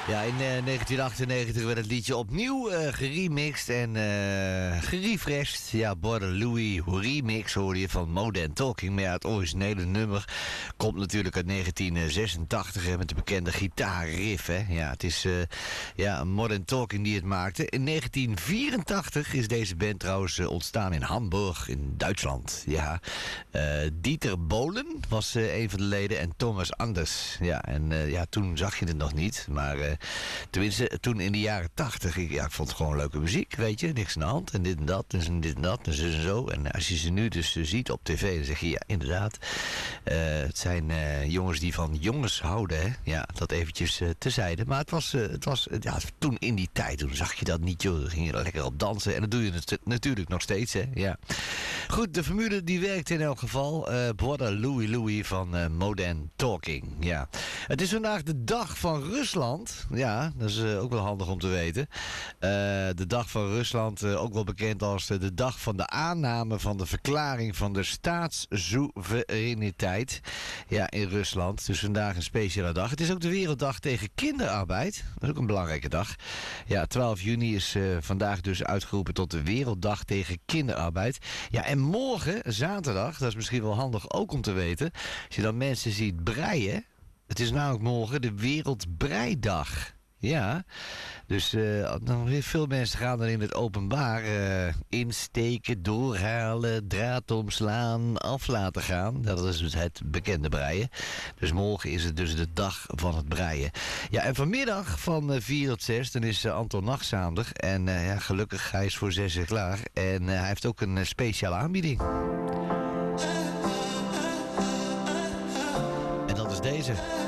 Ja, in 1998 werd het liedje opnieuw geremixed en gerefreshed. Ja, Border Louis remix hoorde je van Modern Talking. Maar ja, het originele nummer komt natuurlijk uit 1986 hè, met de bekende gitaarriff. Hè. Ja, het is Modern Talking die het maakte. In 1984 is deze band trouwens ontstaan in Hamburg in Duitsland. Ja, Dieter Bohlen was een van de leden en Thomas Anders. Ja, en toen zag je het nog niet, maar tenminste toen in de jaren 80, ik vond het gewoon leuke muziek, weet je, niks aan de hand en dit en dat en dit en dat en zo en zo. En als je ze nu dus ziet op tv, dan zeg je ja, inderdaad, het zijn jongens die van jongens houden, hè. Ja, dat eventjes terzijde. Maar het was toen in die tijd, toen zag je dat niet, joh, dan ging je er lekker op dansen en dat doe je natuurlijk nog steeds, hè, ja. Goed, de formule die werkt in elk geval. Border Louis van Modern Talking, ja. Het is vandaag de dag van Rusland. Ja, dat is ook wel handig om te weten. De dag van Rusland, ook wel bekend als de dag van de aanname van de verklaring van de staatssoevereiniteit. Ja, in Rusland. Dus vandaag een speciale dag. Het is ook de Werelddag tegen kinderarbeid. Dat is ook een belangrijke dag. Ja, 12 juni is vandaag dus uitgeroepen tot de Werelddag tegen kinderarbeid. Ja, en morgen, zaterdag, dat is misschien wel handig ook om te weten, als je dan mensen ziet breien. Het is namelijk morgen de Wereldbreidag. Ja, dus veel mensen gaan dan in het openbaar insteken, doorhalen, draad omslaan, af laten gaan. Dat is dus het bekende breien. Dus morgen is het dus de dag van het breien. Ja, en vanmiddag van 4 tot 6, dan is Anton Nachtzaamder. En gelukkig, hij is voor 6 uur klaar. En hij heeft ook een speciale aanbieding. En dat is deze.